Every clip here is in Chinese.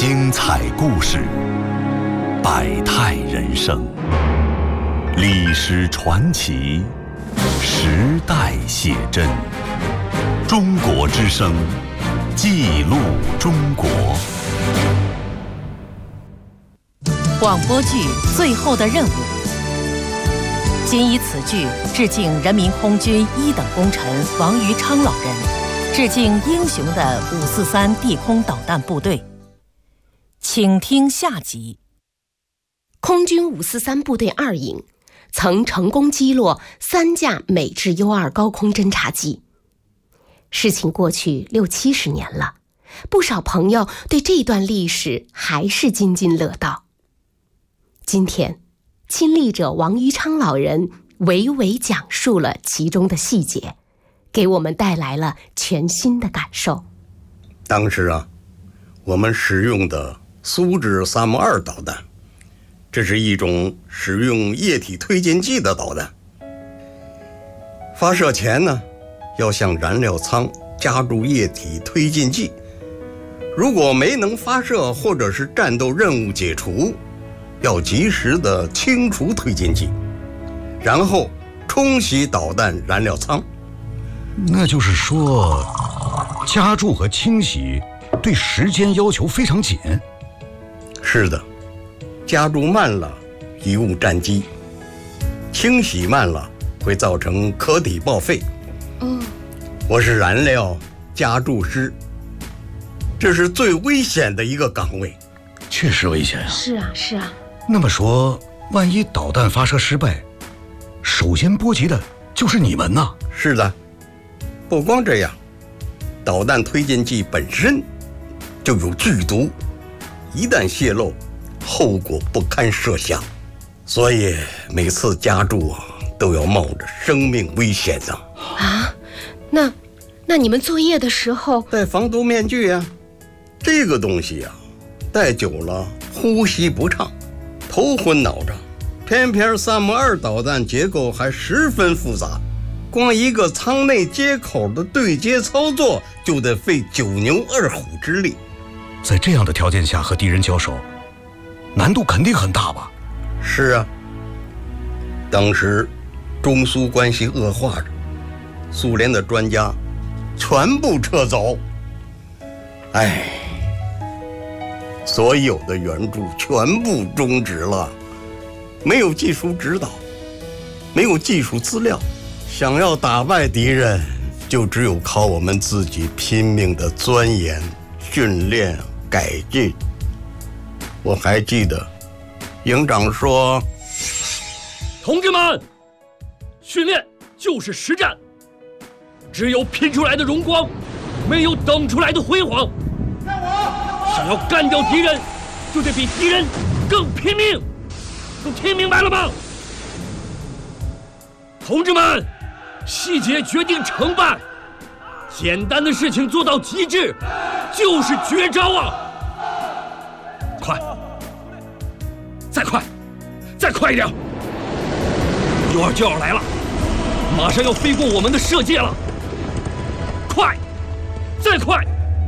精彩故事，百态人生，历史传奇，时代写真。中国之声，记录中国。 广播剧《最后的任务》，仅以此剧致敬人民空军1等功臣王于昌老人，致敬英雄的543地空导弹部队。请听下集。 空军543部队2营曾成功击落3架美制 U-2 高空侦察机。事情过去60-70年了，不少朋友对这段历史还是津津乐道。今天，亲历者王于昌老人娓娓讲述了其中的细节，给我们带来了全新的感受。 当时我们使用的苏制352导弹，这是一种使用液体推进剂的导弹。发射前要向燃料舱加注液体推进剂，如果没能发射或者是战斗任务解除，要及时的清除推进剂，然后冲洗导弹燃料舱。 那就是说，加注和清洗对时间要求非常紧。 是的，加注慢了贻误战机，清洗慢了会造成壳体报废。我是燃料加注师，这是最危险的一个岗位。 确实危险啊。 是啊。 那么说，万一导弹发射失败，首先波及的就是你们呐。 是的，不光这样，导弹推进剂本身就有剧毒，一旦泄露，后果不堪设想。所以每次加注都要冒着生命危险的。 那你们作业的时候戴防毒面具呀，这个东西戴久了呼吸不畅，头昏脑胀。偏偏352导弹结构还十分复杂，光一个舱内接口的对接操作就得费9牛2虎之力。 在这样的条件下和敌人交手，难度肯定很大吧？ 是啊，当时中苏关系恶化着，苏联的专家全部撤走，所有的援助全部终止了，没有技术指导，没有技术资料，想要打败敌人，就只有靠我们自己拼命的钻研、训练、改进。我还记得营长说：“ 同志们，训练就是实战，只有拼出来的荣光，没有等出来的辉煌。想要干掉敌人，就得比敌人更拼命。都听明白了吗？同志们，细节决定成败，简单的事情做到极致，就是绝招啊！快，再快，再快一点！U-2就要来了，马上要飞过我们的射界了！快，再快！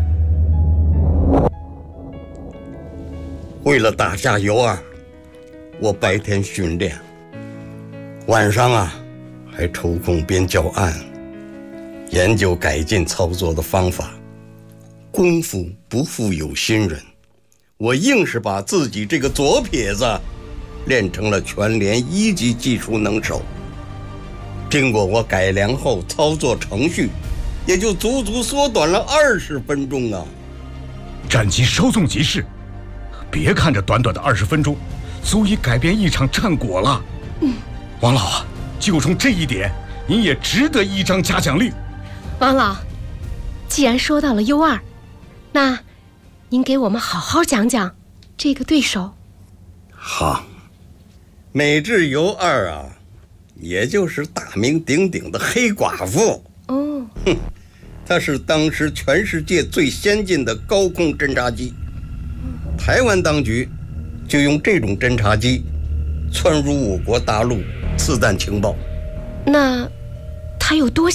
为了打下U-2，我白天训练，晚上还抽空编教案，研究改进操作的方法。功夫不负有心人，我硬是把自己这个左撇子练成了全连1级技术能手。经过我改良后，操作程序也就足足缩短了20分钟啊！ 战机稍纵即逝，别看这短短的20分钟，足以改变一场战果了。王老就冲这一点，您也值得1张嘉奖率。 王老，既然说到了 U-2，那您给我们好好讲讲这个对手。 好，美制U-2也就是大名鼎鼎的黑寡妇。它是当时全世界最先进的高空侦察机。台湾当局就用这种侦察机窜入我国大陆刺探情报。 那它有多